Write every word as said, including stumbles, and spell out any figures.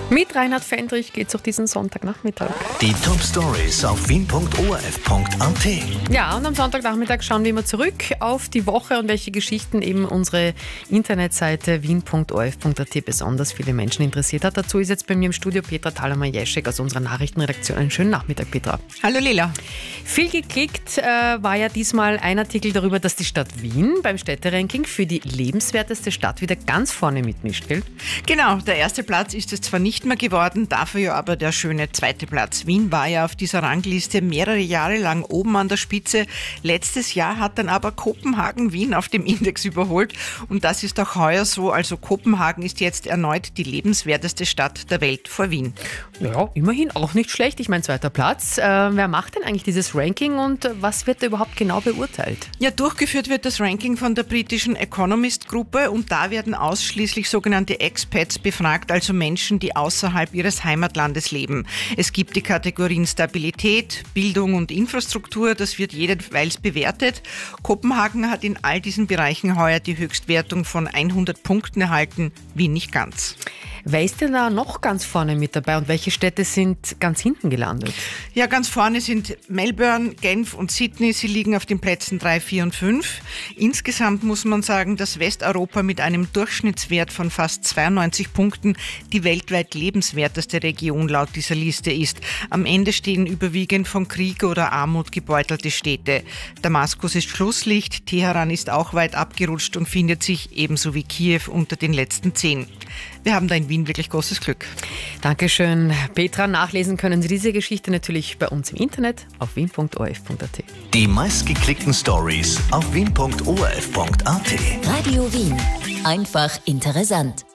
Mit Reinhard Fendrich geht es auch diesen Sonntagnachmittag. Die Top-Stories auf wien punkt o r f punkt a t. Ja, und am Sonntagnachmittag schauen wir immer zurück auf die Woche und welche Geschichten eben unsere Internetseite wien punkt o r f punkt a t besonders viele Menschen interessiert hat. Dazu ist jetzt bei mir im Studio Petra Thalhammer-Jeschek aus unserer Nachrichtenredaktion. Einen schönen Nachmittag, Petra. Hallo Lila. Viel geklickt äh, war ja diesmal ein Artikel darüber, dass die Stadt Wien beim Städteranking für die lebenswerteste Stadt wieder ganz vorne mitmischt, gell? Genau, der erste Platz ist es zwar nicht mehr geworden, dafür ja aber der schöne zweite Platz. Wien war ja auf dieser Rangliste mehrere Jahre lang oben an der Spitze. Letztes Jahr hat dann aber Kopenhagen Wien auf dem Index überholt und das ist auch heuer so. Also Kopenhagen ist jetzt erneut die lebenswerteste Stadt der Welt vor Wien. Ja, immerhin auch nicht schlecht. Ich meine, zweiter Platz. Äh, wer macht denn eigentlich dieses Ranking und äh, was wird da überhaupt genau beurteilt? Ja, durchgeführt wird das Ranking von der britischen Economist-Gruppe und da werden ausschließlich sogenannte Expats befragt, also Menschen, die außerhalb ihres Heimatlandes leben. Es gibt die Kategorien Stabilität, Bildung und Infrastruktur, das wird jeweils bewertet. Kopenhagen hat in all diesen Bereichen heuer die Höchstwertung von hundert Punkten erhalten, Wien nicht ganz. Wer ist denn da noch ganz vorne mit dabei und welche Städte sind ganz hinten gelandet? Ja, ganz vorne sind Melbourne, Genf und Sydney. Sie liegen auf den Plätzen drei, vier und fünf. Insgesamt muss man sagen, dass Westeuropa mit einem Durchschnittswert von fast zweiundneunzig Punkten die weltweit lebenswerteste Region laut dieser Liste ist. Am Ende stehen überwiegend von Krieg oder Armut gebeutelte Städte. Damaskus ist Schlusslicht, Teheran ist auch weit abgerutscht und findet sich ebenso wie Kiew unter den letzten zehn. Wir haben da in Wien wirklich großes Glück. Dankeschön, Petra. Nachlesen können Sie diese Geschichte natürlich bei uns im Internet auf wien punkt o r f punkt a t. Die meistgeklickten Stories auf wien punkt o r f punkt a t. Radio Wien. Einfach interessant.